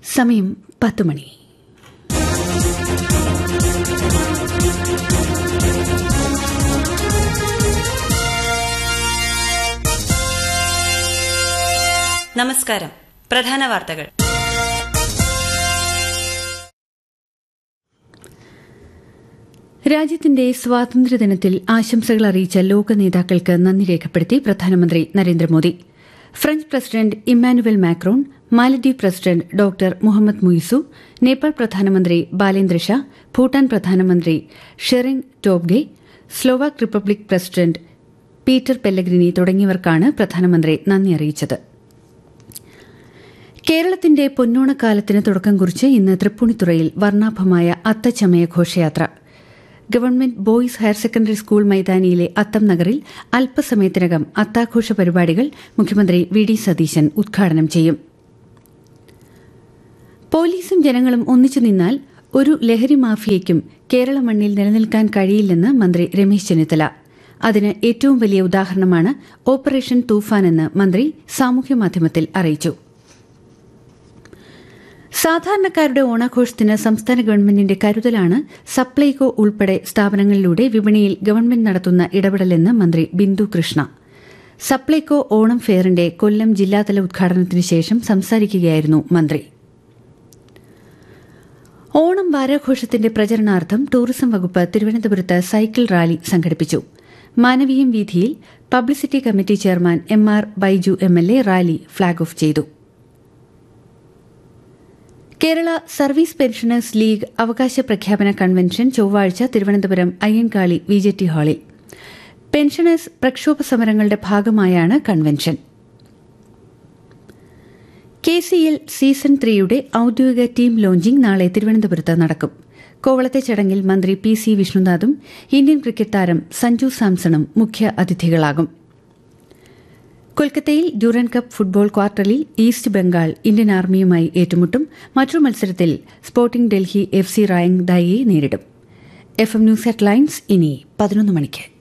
സമയം 10 മണി. നമസ്കാരം. പ്രധാന വാർത്തകൾ. രാജ്യത്തിന്റെ സ്വാതന്ത്ര്യദിനത്തിൽ ആശംസകൾ അറിയിച്ച ലോക നേതാക്കൾക്ക് നന്ദി രേഖപ്പെടുത്തി പ്രധാനമന്ത്രി Narendra Modi. French president Emmanuel Macron, മാലദ്വീപ് പ്രസിഡന്റ് ഡോക്ടർ മുഹമ്മദ് മുയിസു, നേപ്പാൾ പ്രധാനമന്ത്രി ബാലേന്ദ്ര ഷാ, ഭൂട്ടാൻ പ്രധാനമന്ത്രി Schering Tobgay, Slovak republic president Peter Pellegrini തുടങ്ങിയവർക്കാണ് പ്രധാനമന്ത്രി നന്ദി അറിയിച്ചത്. കേരളത്തിന്റെ പൊന്നോണക്കാലത്തിന് തുടക്കം കുറിച്ച് ഇന്ന് തൃപ്പൂണിത്തുറയിൽ വർണ്ണാഭമായ അത്തച്ചമയ ഘോഷയാത്ര. Government boys higher secondary school മൈതാനിയിലെ അത്തം നഗറിൽ അല്പസമയത്തിനകം അത്താഘോഷ പരിപാടികൾ മുഖ്യമന്ത്രി വി ഡി സതീശൻ ഉദ്ഘാടനം ചെയ്യും. പോലീസും ജനങ്ങളും ഒന്നിച്ചു നിന്നാൽ ഒരു ലഹരി മാഫിയയ്ക്കും കേരള മണ്ണിൽ നിലനിൽക്കാൻ കഴിയില്ലെന്ന് മന്ത്രി രമേശ് ചെന്നിത്തല. അതിന് ഏറ്റവും വലിയ ഉദാഹരണമാണ് ഓപ്പറേഷൻ തൂഫാനെന്ന് മന്ത്രി സാമൂഹ്യമാധ്യമത്തിൽ അറിയിച്ചു. സാധാരണക്കാരുടെ ഓണാഘോഷത്തിന് സംസ്ഥാന ഗവൺമെന്റിന്റെ കരുതലാണ് സപ്ലൈകോ ഉൾപ്പെടെ സ്ഥാപനങ്ങളിലൂടെ വിപണിയിൽ ഗവൺമെന്റ് നടത്തുന്ന ഇടപെടലെന്ന് മന്ത്രി ബിന്ദു കൃഷ്ണ. സപ്ലൈകോ ഓണം ഫെയറിന്റെ കൊല്ലം ജില്ലാതല ഉദ്ഘാടനത്തിന് ശേഷം സംസാരിക്കുകയായിരുന്നു മന്ത്രി. ഓണം വാരാഘോഷത്തിന്റെ പ്രചരണാർത്ഥം ടൂറിസം വകുപ്പ് തിരുവനന്തപുരത്ത് സൈക്കിൾ റാലി സംഘടിപ്പിച്ചു. Manaveeyam വീഥിയിൽ publicity committee chairman എം.ആർ. Baiju MLA. Rally flag off ചെയ്തു. കേരള സർവീസ് പെൻഷനേഴ്സ് ലീഗ് അവകാശ പ്രഖ്യാപന കൺവെൻഷൻ ചൊവ്വാഴ്ച തിരുവനന്തപുരം അയ്യൻകാളി വിജെടി ഹാളിൽ. പെൻഷനേഴ്സ് പ്രക്ഷോഭ സമരങ്ങളുടെ ഭാഗമായാണ് കൺവെൻഷൻ. KCL സീസൺ 3യുടെ ഔദ്യോഗിക ടീം ലോഞ്ചിംഗ് നാളെ തിരുവനന്തപുരത്ത് നടക്കും. കോവളത്തെ ചടങ്ങിൽ മന്ത്രി PC വിഷ്ണുനാഥും ഇന്ത്യൻ ക്രിക്കറ്റ് താരം സഞ്ജു സാംസണും മുഖ്യ അതിഥികളാകും. കൊൽക്കത്തയിൽ ഡ്യൂറന്റ് കപ്പ് ഫുട്ബോൾ ക്വാർട്ടറിൽ ഈസ്റ്റ് ബംഗാൾ ഇന്ത്യൻ ആർമിയുമായി ഏറ്റുമുട്ടും. മറ്റൊരു മത്സരത്തിൽ സ്പോർട്ടിംഗ് ഡൽഹി FC റായങ്ദായിയെ നേരിടും. FM ന്യൂസ് ഹെഡ്ലൈൻസ് ഇനി 11 മണിക്ക്.